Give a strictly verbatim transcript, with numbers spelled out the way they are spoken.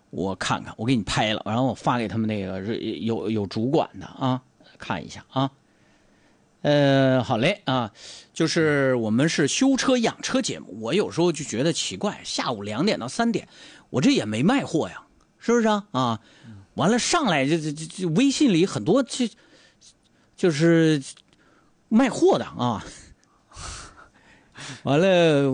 我看看，我给你拍了，然后我发给他们那个有有主管的啊，看一下啊。呃，好嘞啊，就是我们是修车养车节目，我有时候就觉得奇怪，下午两点到三点，我这也没卖货呀，是不是啊？啊，完了上来这这这微信里很多这就是卖货的啊，完了。